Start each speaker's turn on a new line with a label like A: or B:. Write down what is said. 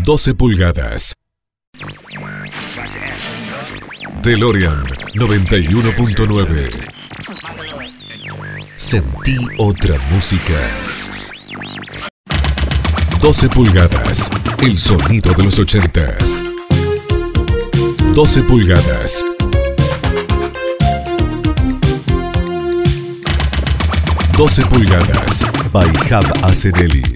A: 12 pulgadas. DeLorean 91.9. Sentí otra música. 12 pulgadas. El sonido de los 80s. 12 pulgadas. 12 pulgadas. By Hab Aseneli.